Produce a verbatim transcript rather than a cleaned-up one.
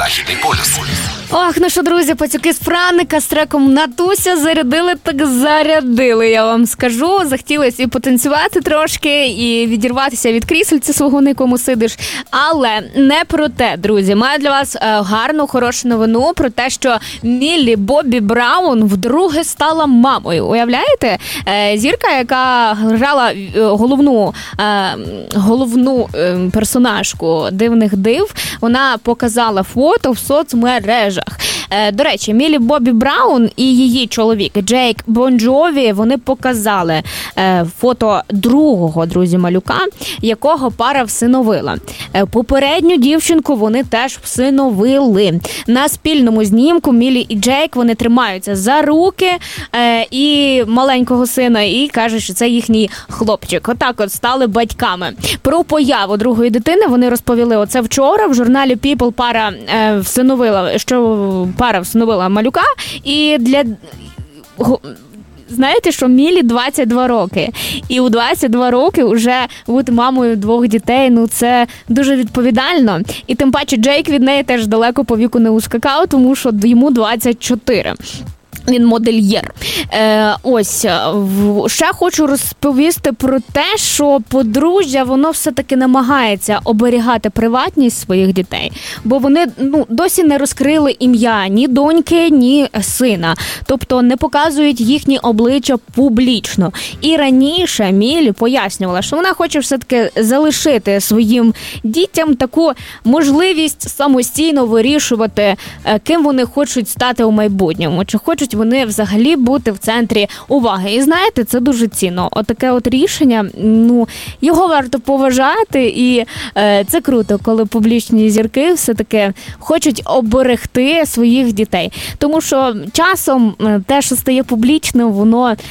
Західний полюс. Ох, ну що, друзі, пацюки з Франика з треком «Натуся» зарядили, так зарядили, я вам скажу. Захотілося і потанцювати трошки, і відірватися від крісельця свого, на якому сидиш. Але не про те, друзі. Маю для вас гарну, хорошу новину про те, що Міллі Бобі Браун вдруге стала мамою. Уявляєте? Зірка, яка грала головну, головну персонажку «Дивних див», вона показала фото в соцмережах. До речі, Міллі Бобі Браун і її чоловік Джейк Бон Джові, вони показали фото другого, друзі, малюка, якого пара всиновила. Попередню дівчинку вони теж всиновили. На спільному знімку Міллі і Джейк, вони тримаються за руки і маленького сина, і кажуть, що це їхній хлопчик. Отак от стали батьками. Про появу другої дитини вони розповіли оце вчора. В журналі People пара всиновила, що пара всиновила малюка, і для... Знаєте, що Міллі двадцять два роки. І у двадцять два роки вже бути мамою двох дітей, ну це дуже відповідально. І тим паче Джейк від неї теж далеко по віку не ускакав, тому що йому двадцять чотири. Він модельєр. Е, ось, в, ще хочу розповісти про те, що подружжя, воно все-таки намагається оберігати приватність своїх дітей, бо вони ну, досі не розкрили ім'я ні доньки, ні сина. Тобто не показують їхні обличчя публічно. І раніше Міллі пояснювала, що вона хоче все-таки залишити своїм дітям таку можливість самостійно вирішувати, ким вони хочуть стати у майбутньому. Чи хочуть вони взагалі бути в центрі уваги. І знаєте, це дуже цінно. Отаке от рішення, ну, його варто поважати, і е, це круто, коли публічні зірки все-таки хочуть оберегти своїх дітей. Тому що часом те, що стає публічним, воно